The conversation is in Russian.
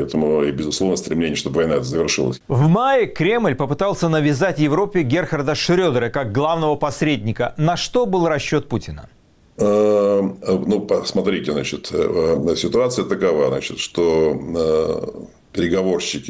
Поэтому и, безусловно, стремление, чтобы война завершилась. В мае Кремль попытался навязать Европе Герхарда Шрёдера как главного посредника. На что был расчет Путина? Ну, посмотрите, значит, ситуация такова, значит, что переговорщики